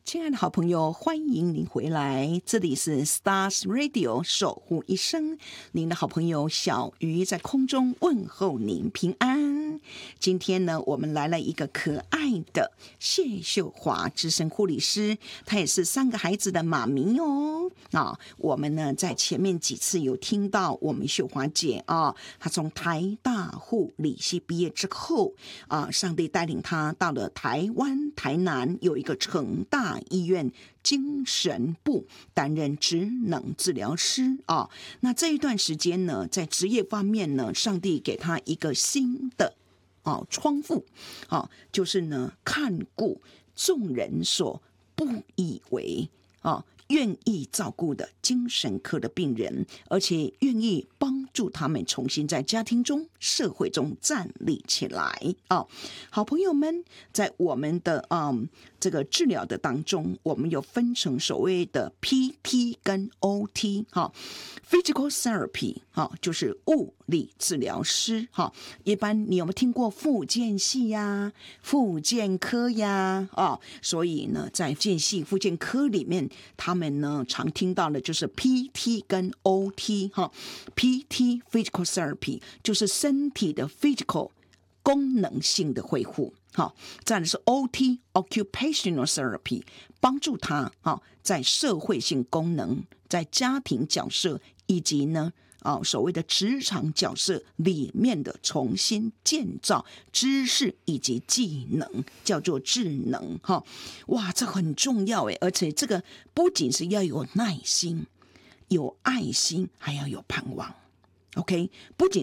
亲爱的好朋友，欢迎您回来，这里是 Stars Radio 守护一生，您的好朋友小鱼在空中问候您平安。今天呢，我们来了一个可爱的谢秀华资深护理师，她也是3个孩子的妈咪哦。我们呢在前面几次有听到我们秀华姐她从台大护理系毕业之后上帝带领她到了台湾台南有一个成大医院精神部担任职能治疗师那这一段时间呢，在职业方面呢，上帝给他一个新的窗户就是呢，看顾众人所不以为愿意照顾的精神科的病人，而且愿意帮助他们重新在家庭中、社会中站立起来好朋友们，在我们的这个治疗的当中，我们有分成所谓的 PT 跟 OT Physical Therapy 就是物理治疗师一般你有没有听过复健系呀、复健科呀所以呢，在复健系、复健科里面，他们呢常听到的就是 PT 跟 OT PT Physical Therapy 就是身体的 physical 功能性的恢复再来是 OT Occupational Therapy 帮助他在社会性功能、在家庭角色以及呢所谓的职场角色里面的重新建造知识以及技能，叫做智能哇，这很重要而且这个不仅是要有耐心、有爱心，还要有盼望。OK， 不仅